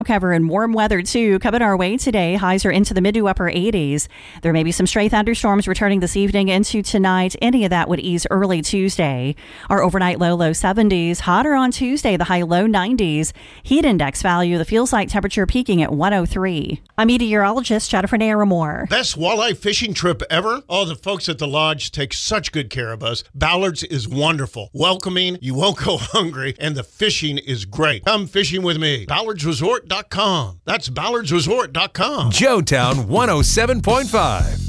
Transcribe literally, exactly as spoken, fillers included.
cover and warm weather, too, coming our way today. Highs are into the mid to upper eighties. There may be some stray thunderstorms returning this evening into tonight. Any of that would ease early Tuesday. Our overnight low, low seventies. Hotter on Tuesday, the high low nineties. Heat index value, the feels like temperature peaking at one oh three. I'm meteorologist Jennifer Naramore. Best walleye fishing trip ever? Oh, the folks at the lodge take such good care of us. Ballard's is wonderful, welcoming, you won't go hungry, and the fishing is great. Come fishing with me. ballards resort dot com. That's ballards resort dot com. Joetown one oh seven point five.